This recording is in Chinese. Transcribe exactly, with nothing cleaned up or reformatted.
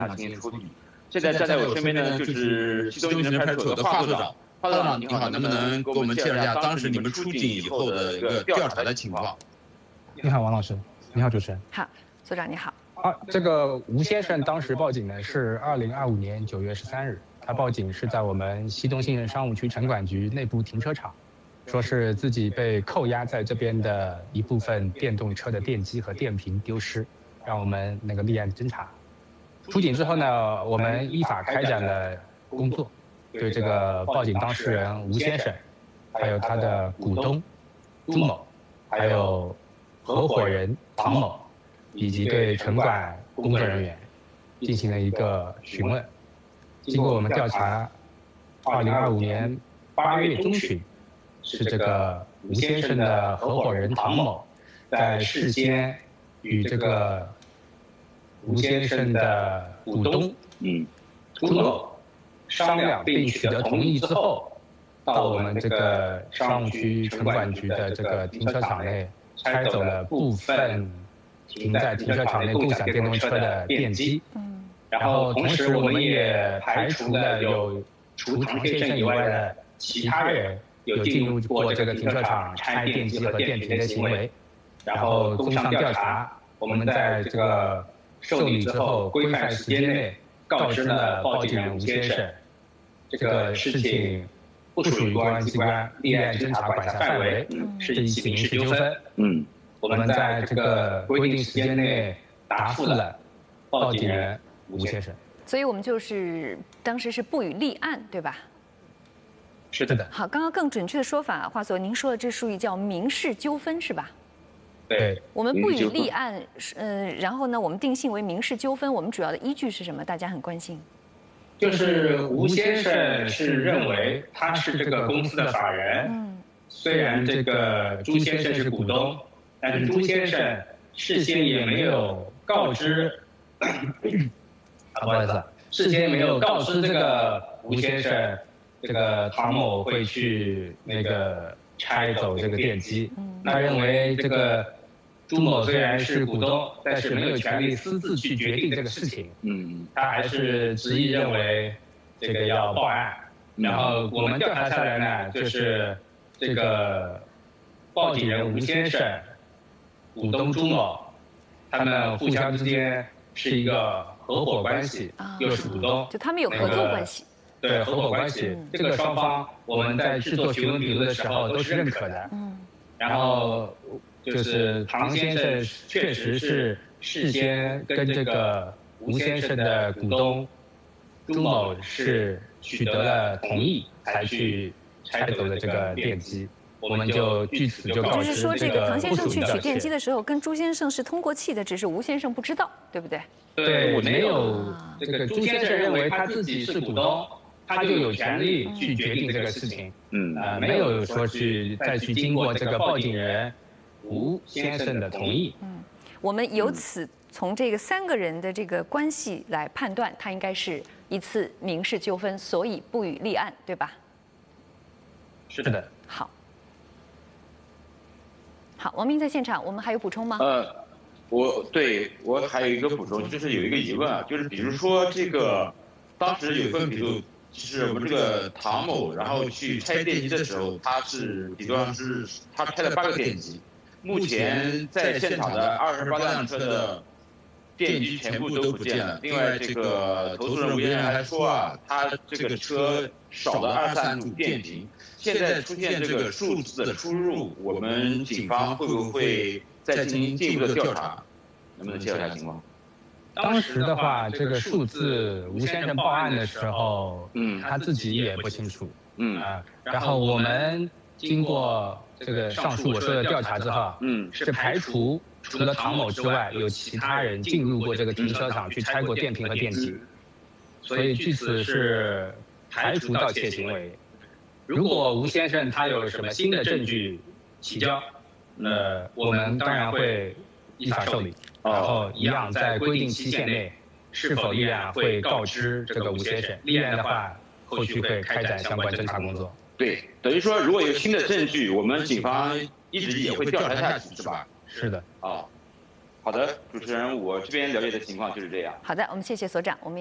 进行处理。现在站在我身边呢，就是西东警察派出所的华所长。华所长，你好，能不能给我们介绍一下当时你们出警以后的一个调查的情况？ 你好，王老师。你好，主持人。 好，所长你好。 啊，这个吴先生当时报警呢是二零二五年九月十三日，他报警是在我们西东信任商务区城管局内部停车场，说是自己被扣押在这边的一部分电动车的电机和电瓶丢失，让我们那个立案侦查。出警之后呢，我们依法开展了工作，对这个报警当事人吴先生，还有他的股东朱某，还有合伙人唐某，以及对城管工作人员进行了一个询问。经过我们调查，二零二五年八月中旬，是这个吴先生的合伙人唐某在事先与这个吴先生的股东嗯朱某商量并取得同意之后，到我们这个商务区城管局的这个停车场内拆走了部分停在停车场内共享电动车的电机，嗯，然后同时我们也排除了有除唐先生以外的其他人有进入过这个停车场拆电机和电瓶的行为，然后综上调查，我们在这个受理之后规范时间内告知了报警人吴先生，这个事情不属于公安机关立案侦查管辖范围，是一起民事纠纷。嗯，我们在这个规定时间内答复了报警人吴先生。 所以我们就是当时是不予立案，对吧？ 是的。 好，刚刚更准确的说法，华所您说的这属于叫民事纠纷是吧？ 对。 我们不予立案，呃，然后呢，我们定性为民事纠纷，我们主要的依据是什么？大家很关心。 就是吴先生是认为他是这个公司的法人，嗯，虽然这个朱先生是股东，但是朱先生事先也没有告知，啊，不好意思，事先没有告知这个吴先生，这个唐某会去那个拆走这个电机，他认为这个朱某虽然是股东，但是没有权利私自去决定这个事情。嗯，他还是执意认为这个要报案。然后我们调查下来呢，就是这个报警人吴先生、股东朱某，他们互相之间是一个合伙关系，又是股东， 就他们有合作关系。 对，合伙关系，这个双方我们在制作询问笔录的时候都是认可的。嗯，然后。就是唐先生确实是事先跟这个吴先生的股东朱某是取得了同意，才去拆走了这个电机。我们就据此就告知就是说，这个唐先生去取电机的时候，跟朱先生是通过气的，只是吴先生不知道，对不对？ 对，没有这个朱先生认为他自己是股东，他就有权利去决定这个事情。嗯，呃，没有说去再去经过这个报警人吴先生的同意。 嗯，我们由此从这个三个人的这个关系来判断，它应该是一次民事纠纷，所以不予立案，对吧？ 是的。 好，好，王明在现场，我们还有补充吗？ 呃，我对我还有一个补充，就是有一个疑问啊，就是比如说这个当时有一份笔录。就是我们这个唐某，然后去拆电机的时候，他是比方是他拆了八个电机，目前在现场的二十八辆车的电机全部都不见了。另外，这个投诉人吴先生还说啊，他这个车少了二三组电瓶。现在出现这个数字的出入，我们警方会不会再进行进一步的调查？能不能介绍一下情况？ 当时的话，这个数字吴先生报案的时候，嗯，他自己也不清楚，嗯啊，然后我们经过这个上述我说的调查之后，嗯，是排除除了唐某之外，有其他人进入过这个停车场去拆过电瓶和电机，所以据此是排除盗窃行为。如果吴先生他有什么新的证据提交，那我们当然会依法受理。然后一样在规定期限内是否立案会告知这个吴先生，立案的话后续会开展相关侦查工作。 对，等于说如果有新的证据，我们警方一直也会调查下去，是吧？ 是的。 啊， 好的，主持人，我这边了解的情况就是这样。 好的，我们谢谢所长，我们。